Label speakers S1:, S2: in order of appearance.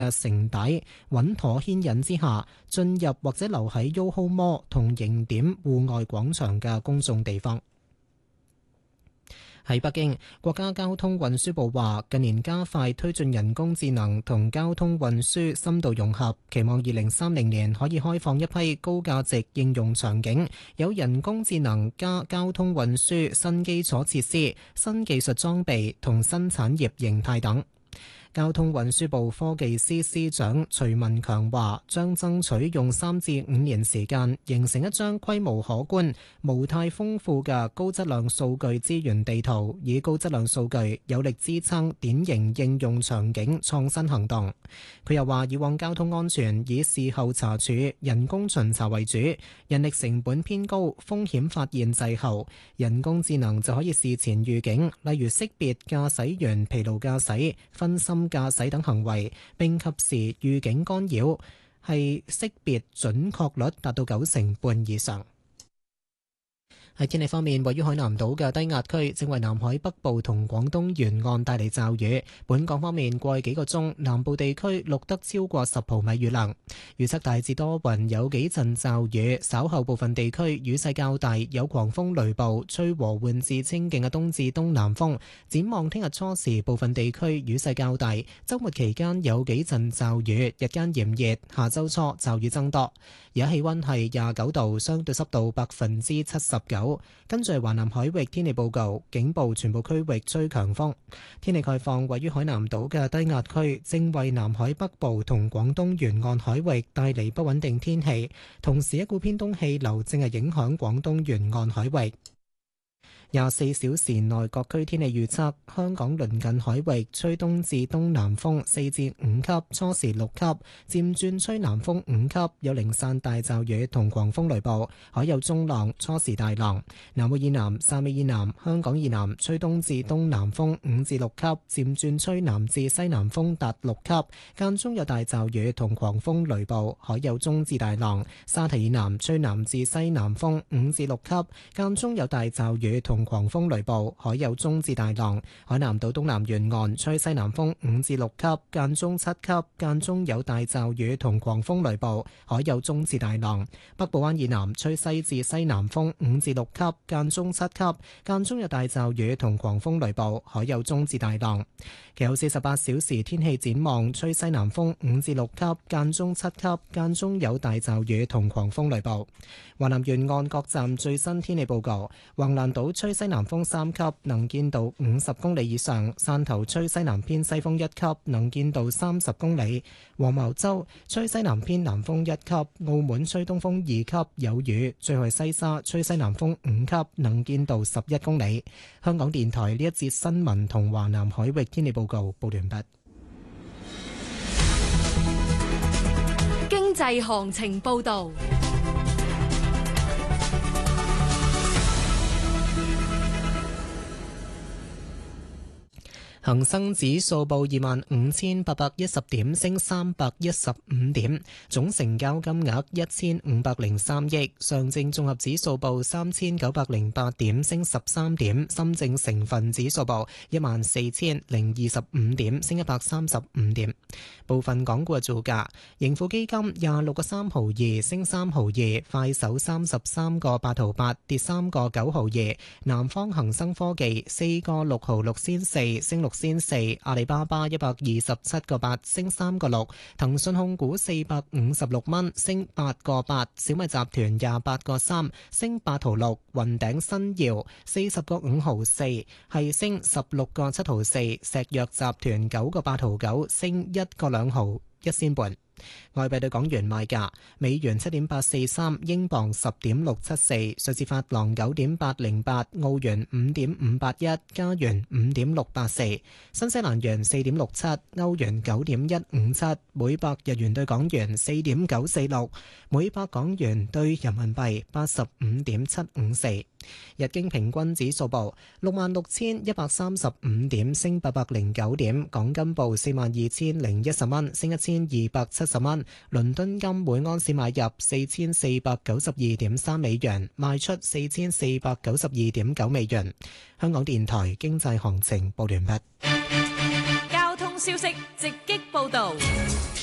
S1: 繩帶穩妥牽引之下，進入或者留喺 YOHO Mall 同迎點戶外廣場嘅公眾地方。喺北京，國家交通運輸部話，近年加快推進人工智能同交通運輸深度融合，期望2030年可以開放一批高價值應用場景，有人工智能加交通運輸新基礎設施、新技術裝備同新產業形態等。交通運輸部科技司司長徐文強話，將爭取用3至5年時間，形成一張規模可觀、模態豐富嘅高質量數據資源地圖，以高質量數據有力支撐典型應用場景創新行動。佢又話，以往交通安全以事後查處、人工巡查為主，人力成本偏高，風險發現滯後。人工智能就可以事前預警，例如識別駕駛員疲勞駕駛、分心駕駛等行為，並及時預警干擾，係識別準確率達到90%以上。喺天氣方面，位於海南島嘅低壓區正為南海北部同廣東沿岸帶嚟驟雨。本港方面，過去幾個鐘，南部地區錄得超過10毫米雨量。預測大致多雲，有幾陣驟雨，稍後部分地區雨勢較大，有狂風雷暴，吹和緩至清勁嘅東至東南風。展望聽日初時，部分地區雨勢較大，週末期間有幾陣驟雨，日間炎熱，下週初驟雨增多。而家氣溫係29度，相對濕度79%。跟住係華南海域天氣報告，警報全部區域吹強風。天氣概況，位於海南島嘅低壓區正為南海北部同廣東沿岸海域帶嚟不穩定天氣，同時一股偏東氣流正係影響廣東沿岸海域。24小時內各區天氣預測：香港鄰近海域吹東至東南風4至5級，初時6級，漸轉吹南風5級，有零散大驟雨同狂風雷暴，海有中浪，初時大浪。南澳以南、汕尾以南、香港以南吹東至東南風5至6級，漸轉吹南至西南風達6級，間中有大驟雨同狂風雷暴，海有中至大浪。沙堤以南吹南至西南風5至6級，間中有大驟雨同狂風雷暴，海有中至大浪。海南島東南沿岸吹西南風5至6級，間中7級，間中有大驟雨同狂風雷暴，海有中至大浪。北部灣以南吹西至西南風5至6級，間中7級，間中有大驟雨同狂風雷暴，海有中至大浪。其後48小時天氣展望，吹西南風5至6級，間中7級，間中有大驟雨同狂風雷暴。華南沿岸各站最新天氣報告：橫瀾島吹西南風3級，能見度50公里以上；汕頭吹西南偏西風1級，能見度30公里；黃茅洲吹西南偏南風1級；澳門吹東風2級，有雨；最後西沙吹西南風5級，能見度11公里。香港電台呢一節新聞同華南海域天氣報告報完畢。
S2: 經濟行情報導。
S1: 恒生指數報25,810點，升315點，總成交金額1,503億。上證綜合指數報3,908點，升13點。深證成分指數報14,025點，升135點。部分港股嘅造價：盈富基金26個3毫2，升3毫2；快手33個8毫8，跌3個9毫2；南方恒生科技4個6毫6仙4，升6仙4；阿里巴巴127個8，升3個6；騰訊控股456蚊，升8個8；小米集團28個3，升8毫6；雲頂新耀40個5毫4，係升16個7毫4；石藥集團9個8毫9，升1個2毫1仙半。外幣對港元賣價：美元7.843，英鎊10.674，瑞士法郎9.808，澳元5.581，加元5.684，新西蘭元4.67，歐元9.157，每百日元對港元4.946，每百港元對人民幣85.754。日經平均指數報66,135點，升809點。港金報42,010蚊，升1270蚊。倫敦金每安士買入4,492.3美元，賣出4,492.9美元。香港電台經濟行情報完畢。
S2: 交通消息直擊報導。